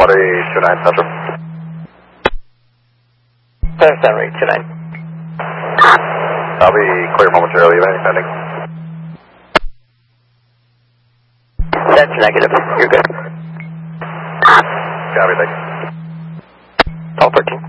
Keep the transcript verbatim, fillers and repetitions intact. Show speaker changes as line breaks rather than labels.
Water two nine, Central.
Clear Sunray two nine.
I'll be clear momentarily, event pending.
That's negative, you're good.
Copy, thank you.
All fourteen.